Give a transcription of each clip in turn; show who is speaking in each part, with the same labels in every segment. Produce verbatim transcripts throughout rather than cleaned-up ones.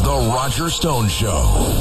Speaker 1: is The Roger Stone Show.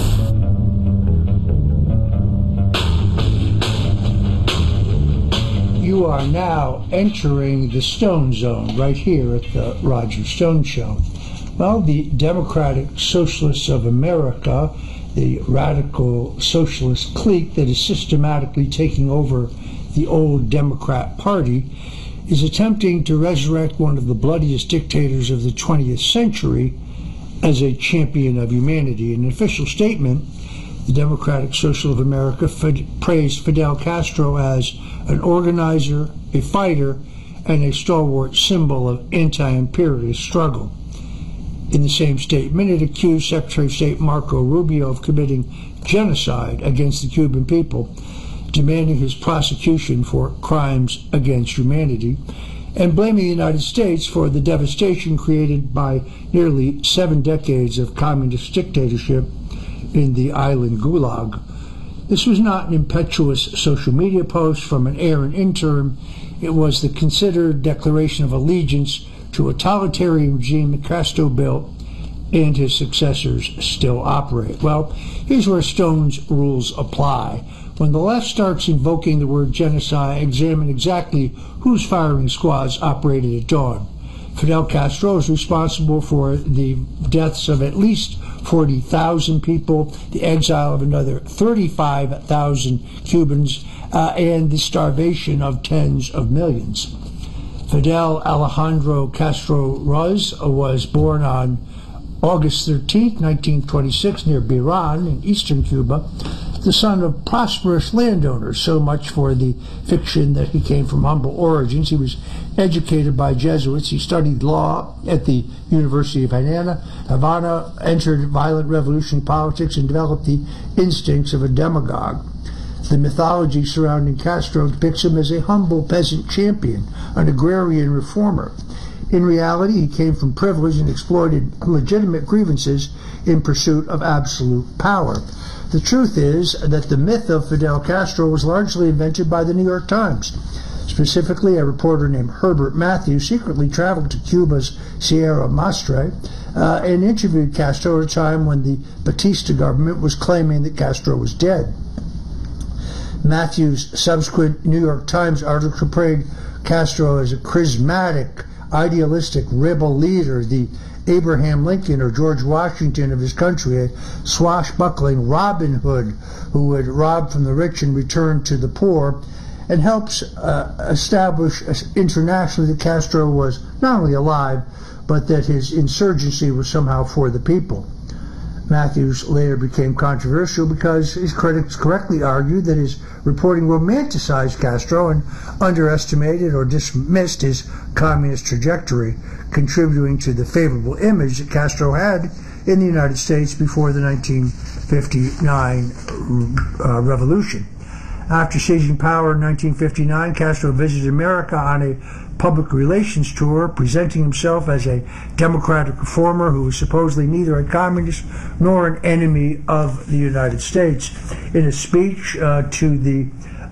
Speaker 2: You are now entering the Stone Zone right here at the Roger Stone Show. Well, the Democratic Socialists of America, the radical socialist clique that is systematically taking over the old Democrat Party, is attempting to resurrect one of the bloodiest dictators of the twentieth century as a champion of humanity. In an official statement, the Democratic Socialists of America praised Fidel Castro as an organizer, a fighter, and a stalwart symbol of anti-imperialist struggle. In the same statement, it accused Secretary of State Marco Rubio of committing genocide against the Cuban people, demanding his prosecution for crimes against humanity, and blaming the United States for the devastation created by nearly seven decades of communist dictatorship in the island Gulag. This was not an impetuous social media post from an errant intern. It was the considered declaration of allegiance to a totalitarian regime that Castro built and his successors still operate. Well, here's where Stone's rules apply. When the left starts invoking the word genocide, examine exactly whose firing squads operated at dawn. Fidel Castro is responsible for the deaths of at least forty thousand people, the exile of another thirty-five thousand Cubans, uh, and the starvation of tens of millions. Fidel Alejandro Castro Ruz was born on August thirteenth, nineteen twenty-six, near Biran in eastern Cuba, the son of prosperous landowners. So much for the fiction that he came from humble origins. He was educated by Jesuits. He studied law at the University of Havana, Havana, entered violent revolutionary politics, and developed the instincts of a demagogue. The mythology surrounding Castro depicts him as a humble peasant champion, an agrarian reformer. In reality, he came from privilege and exploited legitimate grievances in pursuit of absolute power. The truth is that the myth of Fidel Castro was largely invented by the New York Times. Specifically, a reporter named Herbert Matthews secretly traveled to Cuba's Sierra Madre uh, and interviewed Castro at a time when the Batista government was claiming that Castro was dead. Matthews' subsequent New York Times article portrayed Castro as a charismatic, idealistic rebel leader, the Abraham Lincoln or George Washington of his country, a swashbuckling Robin Hood who would rob from the rich and return to the poor, and helps uh, establish internationally that Castro was not only alive, but that his insurgency was somehow for the people. Matthews later became controversial because his critics correctly argued that his reporting romanticized Castro and underestimated or dismissed his communist trajectory, contributing to the favorable image that Castro had in the United States before the nineteen fifty-nine uh, revolution. After seizing power in nineteen fifty-nine, Castro visited America on a public relations tour, presenting himself as a democratic reformer who was supposedly neither a communist nor an enemy of the United States. In a speech uh, to the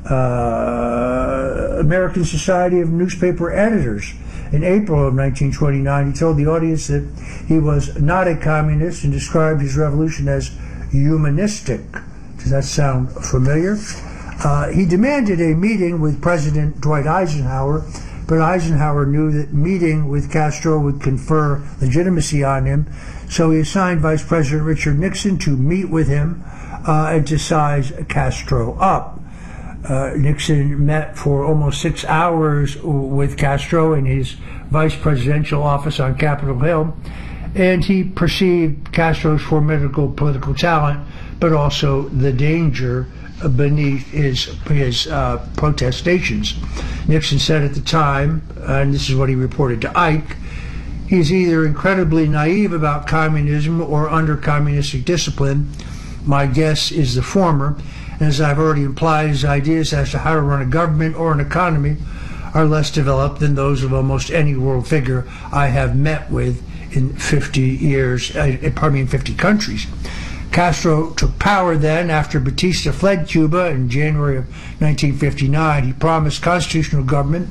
Speaker 2: uh, American Society of Newspaper Editors in April of nineteen twenty-nine, he told the audience that he was not a communist and described his revolution as humanistic. Does that sound familiar? Uh, he demanded a meeting with President Dwight Eisenhower, but Eisenhower knew that meeting with Castro would confer legitimacy on him, so he assigned Vice President Richard Nixon to meet with him uh, and to size Castro up. Uh, Nixon met for almost six hours with Castro in his vice presidential office on Capitol Hill, and he perceived Castro's formidable political talent, but also the danger beneath his his uh, protestations. Nixon said at the time, and this is what he reported to Ike, he's either incredibly naive about communism or under communistic discipline. My guess is the former. And as I've already implied, his ideas as to how to run a government or an economy are less developed than those of almost any world figure I have met with in fifty years, uh, pardon me, in fifty countries. Castro took power then after Batista fled Cuba in January of nineteen fifty-nine. He promised constitutional government